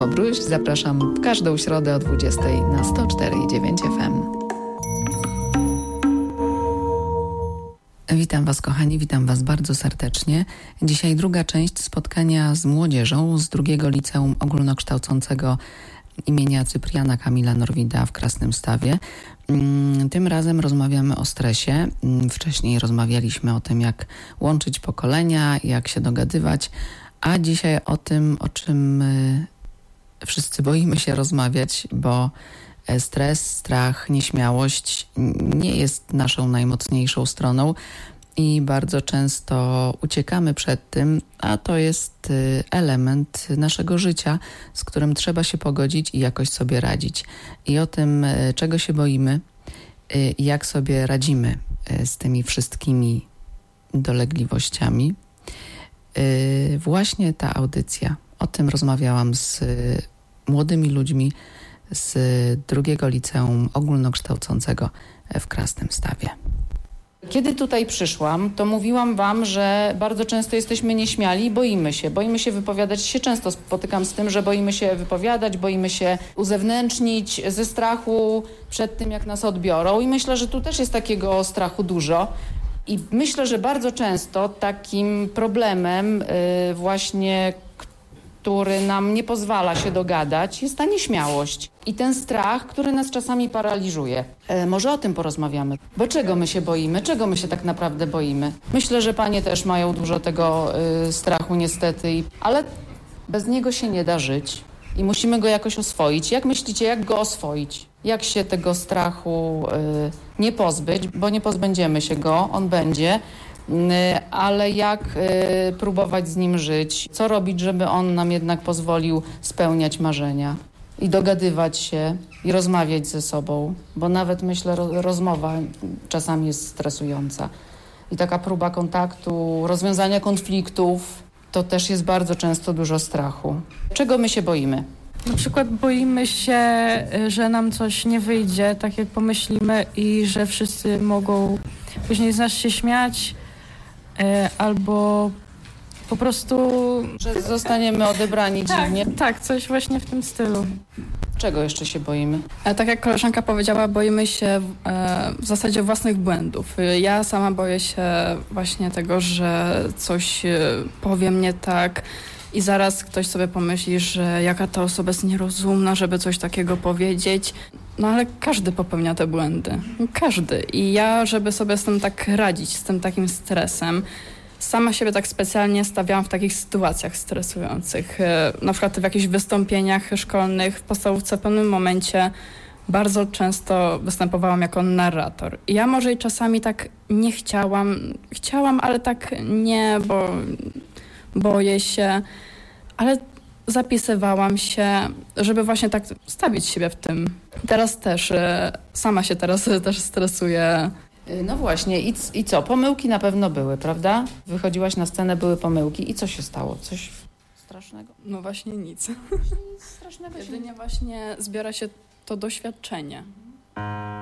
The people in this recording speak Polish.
Bruś, zapraszam w każdą środę o 20 na 104,9 FM. Witam Was, kochani, witam Was bardzo serdecznie. Dzisiaj druga część spotkania z młodzieżą z drugiego liceum ogólnokształcącego imienia Cypriana Kamila Norwida w Krasnymstawie. Tym razem rozmawiamy o stresie. Wcześniej rozmawialiśmy o tym, jak łączyć pokolenia, jak się dogadywać, a dzisiaj o tym, o czym wszyscy boimy się rozmawiać, bo stres, strach, nieśmiałość nie jest naszą najmocniejszą stroną i bardzo często uciekamy przed tym, a to jest element naszego życia, z którym trzeba się pogodzić i jakoś sobie radzić. I o tym, czego się boimy i jak sobie radzimy z tymi wszystkimi dolegliwościami, właśnie ta audycja. O tym rozmawiałam z młodymi ludźmi z drugiego liceum ogólnokształcącego w Krasnymstawie. Kiedy tutaj przyszłam, to mówiłam Wam, że bardzo często jesteśmy nieśmiali i boimy się wypowiadać. Się często spotykam z tym, że boimy się wypowiadać, boimy się uzewnętrznić ze strachu przed tym, jak nas odbiorą. I myślę, że tu też jest takiego strachu dużo. I myślę, że bardzo często takim problemem właśnie, który nam nie pozwala się dogadać, jest ta nieśmiałość i ten strach, który nas czasami paraliżuje. Może o tym porozmawiamy. Bo czego my się boimy? Czego my się tak naprawdę boimy? Myślę, że panie też mają dużo tego strachu niestety, ale bez niego się nie da żyć i musimy go jakoś oswoić. Jak myślicie, jak go oswoić? Jak się tego strachu nie pozbyć? Bo nie pozbędziemy się go, on będzie. Ale jak próbować z nim żyć? Co robić, żeby on nam jednak pozwolił spełniać marzenia i dogadywać się i rozmawiać ze sobą? Bo nawet myślę, rozmowa czasami jest stresująca. I taka próba kontaktu, rozwiązania konfliktów, to też jest bardzo często dużo strachu. Czego my się boimy? Na przykład boimy się, że nam coś nie wyjdzie tak jak pomyślimy i że wszyscy mogą później z nas się śmiać, albo po prostu... Że zostaniemy odebrani dziwnie? Tak, coś właśnie w tym stylu. Czego jeszcze się boimy? Tak jak koleżanka powiedziała, boimy się w zasadzie własnych błędów. Ja sama boję się właśnie tego, że coś powiem nie tak i zaraz ktoś sobie pomyśli, że jaka ta osoba jest nierozumna, żeby coś takiego powiedzieć. No ale każdy popełnia te błędy. Każdy. I ja, żeby sobie z tym tak radzić, z tym takim stresem, sama siebie tak specjalnie stawiałam w takich sytuacjach stresujących. Na przykład w jakichś wystąpieniach szkolnych w podstawówce w pewnym momencie bardzo często występowałam jako narrator. I ja może i czasami tak nie chciałam, ale tak nie, bo boję się, ale zapisywałam się, żeby właśnie tak stawić siebie w tym. Teraz też, sama się teraz też stresuję. No właśnie, i co? Pomyłki na pewno były, prawda? Wychodziłaś na scenę, były pomyłki. I co się stało? Coś strasznego? No właśnie nic. Nic strasznego się Jedynie właśnie zbiera się to doświadczenie.